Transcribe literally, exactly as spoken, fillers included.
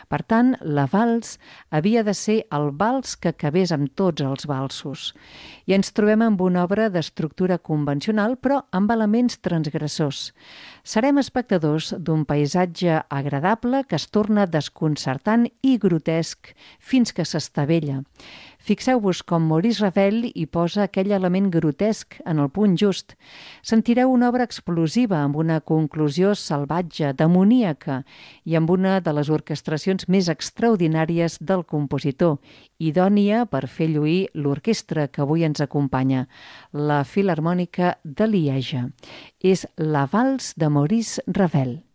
Per tant, la vals havia de ser el vals que acabés amb tots els valsos. I ens trobem amb una obra d'estructura convencional, però amb elements transgressors. Serem espectadors d'un paisatge agradable que es torna desconcertant i grotesc fins que s'estavella. Fixeu-vos com Maurice Ravel hi posa aquell element grotesc en el punt just. Sentireu una obra explosiva amb una conclusió salvatge, demoníaca i amb una de les orquestracions més extraordinàries del compositor, idònia per fer lluir l'orquestra que avui ens acompanya, la Filharmònica de Lieja. És la Vals de Maurice Ravel.